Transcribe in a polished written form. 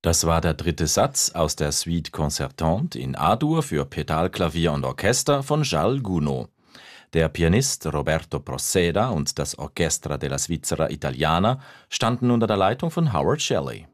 Das war der dritte Satz aus der Suite concertante in A-Dur für Pedal, Klavier und Orchester von Charles Gounod. Der Pianist Roberto Proceda und das Orchestra della Svizzera Italiana standen unter der Leitung von Howard Shelley.